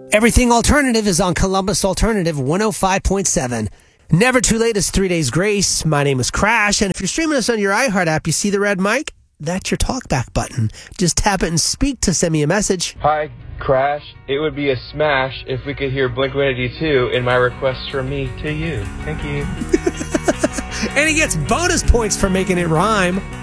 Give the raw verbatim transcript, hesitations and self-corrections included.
Everything Alternative is on Columbus Alternative one oh five point seven. Never too late is three days grace. My name is Crash, and if you're streaming us on your iHeart app, you see the red mic? That's your talkback button. Just tap it and speak to send me a message. Hi, Crash. It would be a smash if we could hear Blink one eighty-two in my request from me to you. Thank you. And he gets bonus points for making it rhyme.